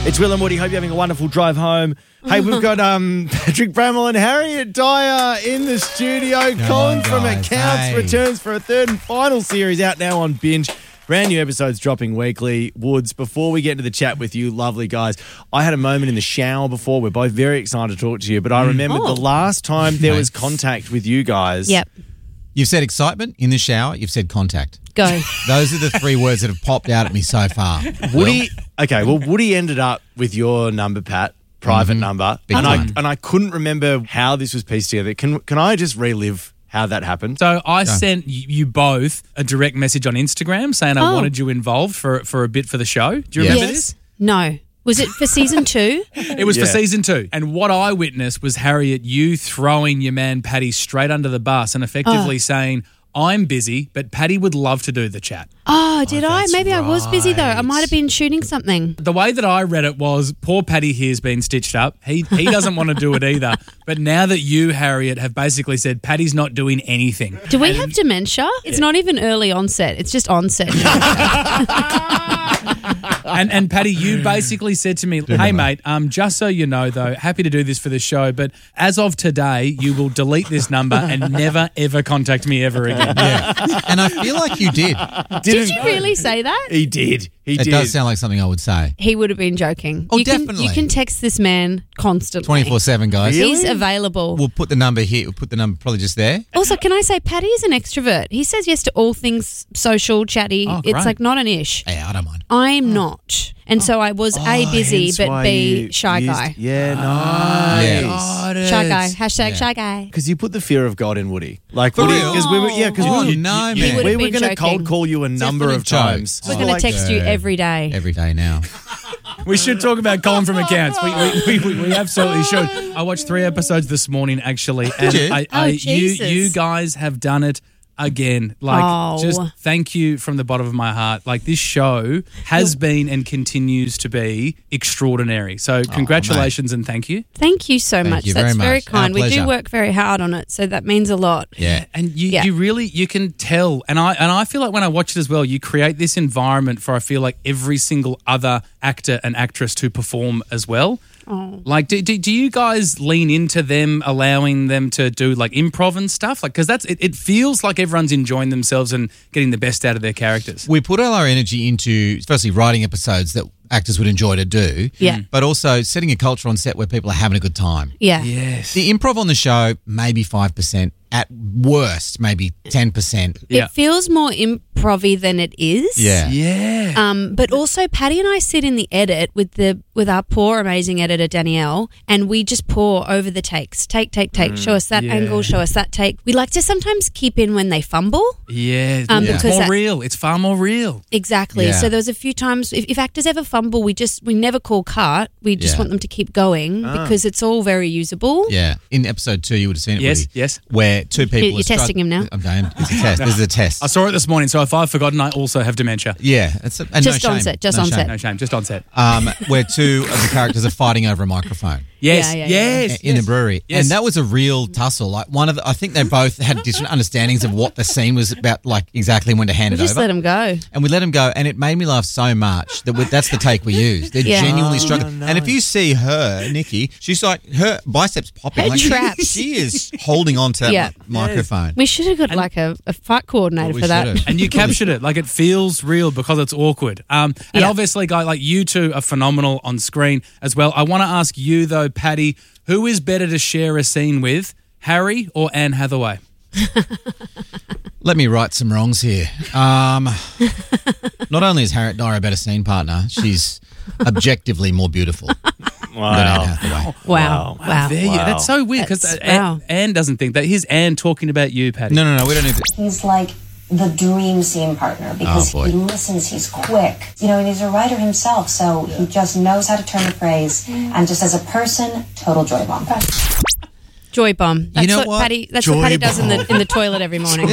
It's Will and Woody. Hope you're having a wonderful drive home. Hey, we've got Patrick Bramwell and Harriet Dyer in the studio. Colin from Accounts returns for a third and final series out now on Binge. Brand new episodes dropping weekly. Woods, before we get into the chat with you, lovely guys, I had a moment in the shower before. We're both very excited to talk to you, but I remembered the last time there was contact with you guys. Yep. You've said excitement in the shower. You've said contact. Go. Those are the three words that have popped out at me so far. Woody ended up with your number, Pat, private number, and I couldn't remember how this was pieced together. Can I just relive how that happened? So I sent you both a direct message on Instagram saying I wanted you involved for a bit for the show. Do you remember this? No. Was it for season 2? It was for season 2. And what I witnessed was, Harriet, you throwing your man Paddy straight under the bus and effectively saying, I'm busy, but Paddy would love to do the chat. Oh, did I? Maybe I was busy though. I might have been shooting something. The way that I read it was, poor Paddy here's been stitched up. He doesn't want to do it either. But now that you, Harriet, have basically said Paddy's not doing anything. Do we have dementia? It's not even early onset. It's just onset. And Paddy, you basically said to me, hey, mate, just so you know, though, happy to do this for the show, but as of today, you will delete this number and never, ever contact me ever again. Yeah. And I feel like you did. Did you really say that? He did. It does sound like something I would say. He would have been joking. Oh, definitely. You can text this man constantly. 24/7, guys. Really? He's available. We'll put the number here. We'll put the number probably just there. Also, can I say Paddy is an extrovert. He says yes to all things social, chatty. Oh, it's great. like not an ish. Yeah, I don't mind. I'm not. And so I was A, busy, hence but why B, you shy used- guy. Yeah, nice. Yeah. Shy guy. Hashtag shy guy. Because you put the fear of God in Woody. Like, For Woody, real? because we were, Oh, no, man. He would we have were been going to cold joking. call you a number of Definitely times. jokes. We're going to text you every day. Every day now. We should talk about Colin from Accounts. We absolutely should. I watched 3 episodes this morning, actually. And Did you? You guys have done it again. Just thank you from the bottom of my heart. Like, this show has been and continues to be extraordinary. So congratulations and thank you. Thank you so much. you That's very very much. kind. Our We do pleasure. work very hard on it, so that means a lot. Yeah. And you really, you can tell. And I feel like when I watch it as well, you create this environment for, I feel like, every single other actor and actress to perform as well. Oh. Like, do you guys lean into them, allowing them to do like improv and stuff? Like, because it feels like everyone's enjoying themselves and getting the best out of their characters. We put all our energy into, firstly, writing episodes that actors would enjoy to do. Yeah. But also setting a culture on set where people are having a good time. Yeah. Yes. The improv on the show, maybe 5%. At worst, maybe 10%. Yeah. It feels more improv-y than it is. Yeah. Yeah. But also, Paddy and I sit in the edit with our poor, amazing editor, Danielle, and we just pour over the takes. Take. Show us that angle, show us that take. We like to sometimes keep in when they fumble. Yeah. because It's more that- real. It's far more real. Exactly. Yeah. So there was a few times, if actors ever fumble, we never call cut. We just Yeah. want them to keep going because it's all very usable. Yeah. In episode 2, you would have seen it, Yes, Woody, yes. where 2 people... You're testing him now? I'm going. It's a test. This is a test. I saw it this morning, so if I've forgotten, I also have dementia. Yeah. And Just no on shame. set, just No on shame. set. No shame, just on set. Where 2 of the characters are fighting over a microphone. Yes, Yeah. yes. In the brewery. Yes. And that was a real tussle. Like I think they both had different understandings of what the scene was about, like exactly when to hand We it just over. let them go. And we let them go, and it made me laugh so much that's the take we used. They're Yeah. genuinely struggling. And if you see her, Nikki, she's like, her biceps popping. Her Like traps. she is holding on to that Yeah. microphone. We should have got like a fight coordinator We for that. should've. And you captured it. Like, it feels real because it's awkward. And Yeah. obviously, guys, like, you two are phenomenal on screen as well. I want to ask you, though, Paddy, who is better to share a scene with, Harry or Anne Hathaway? Let me right some wrongs here. Not only is Harriet Dyer a better scene partner, she's objectively more beautiful than Anne Hathaway. Wow. That's so weird because Wow. Anne doesn't think that. Here's Anne talking about you, Paddy. No, we don't need to. He's like the dream scene partner because Oh, boy. he listens, he's quick, and he's a writer himself, so he just knows how to turn the phrase, and just as a person, total joy bomb. Joy bomb. That's know what what? Paddy. That's Joy what Paddy does in the toilet every morning.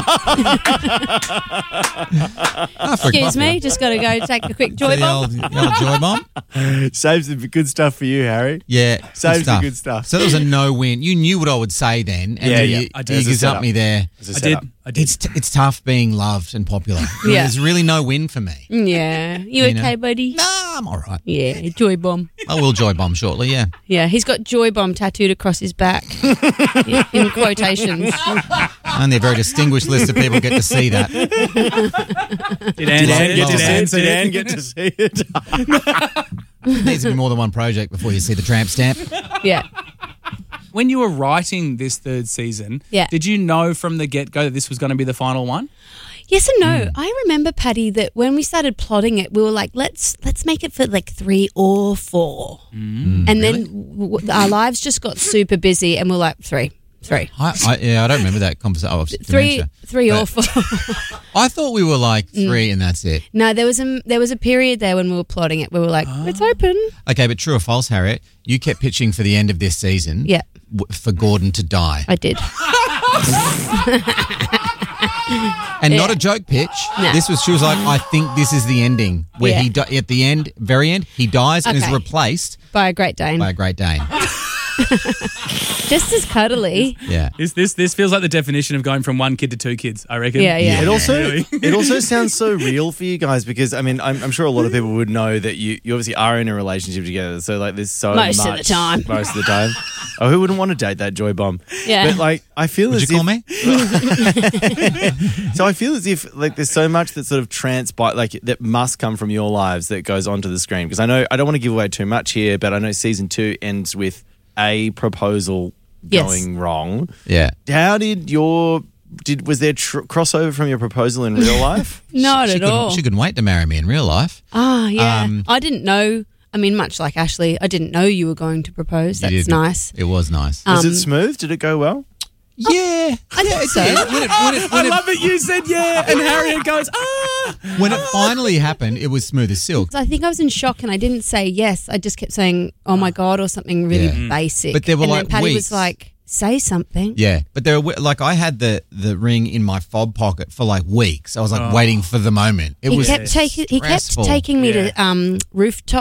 Excuse me, just got to go take a quick joy The bomb. old joy bomb? Saves the good stuff for you, Harry. Yeah. Saves the good stuff. So that was a no-win. You knew what I would say then. And Yeah, you, yeah. I did. You gazumped me there. I did. It's tough being loved and popular. Yeah. There's really no win for me. Yeah. You know? okay, buddy? No. I'm all right. Yeah, joy bomb. I will joy bomb shortly, yeah. Yeah, he's got joy bomb tattooed across his back in quotations. Only a very distinguished list of people get to see that. Did Anne get to see it? Needs to be more than one project before you see the tramp stamp. Yeah. When you were writing this third season, did you know from the get-go that this was going to be the final one? Yes and no. I remember, Paddy, that when we started plotting it, we were like, let's make it for like 3 or 4. And then our lives just got super busy and we're like, 3. I don't remember that conversation. 3 or 4. I thought we were like 3 and that's it. No, there was a period there when we were plotting it. We were like, it's open. Okay, but true or false, Harriet? You kept pitching for the end of this season. Yeah. For Gordon to die. I did. And not a joke pitch. No. She was like, I think this is the ending where at the end, very end, he dies and is replaced by a Great Dane. Just as cuddly. Yeah. This feels like the definition of going from 1 kid to 2 kids, I reckon. Yeah. It also sounds so real for you guys because, I mean, I'm sure a lot of people would know that you obviously are in a relationship together. So, like, there's so much. Most of the time. Oh, who wouldn't want to date that joy bomb? Yeah. But, like, I feel Would as you if... call me? So I feel as if, like, there's so much that sort of that must come from your lives that goes onto the screen. Because I know, I don't want to give away too much here, but I know season 2 ends with a proposal going wrong. Yeah. How was there crossover from your proposal in real life? Not at all. She couldn't wait to marry me in real life. Ah, yeah. I didn't know. I mean, much like Ashley, I didn't know you were going to propose. That's nice. It was nice. Was it smooth? Did it go well? Yeah. I think so. I love that you said yeah and Harriet goes, When it finally happened, it was smooth as silk. I think I was in shock and I didn't say yes. I just kept saying, oh my God, or something really basic. But there were and like then Paddy weeks. was like, say something. Yeah, but there were I had the ring in my fob pocket for like weeks. I was like waiting for the moment. He kept taking me to rooftop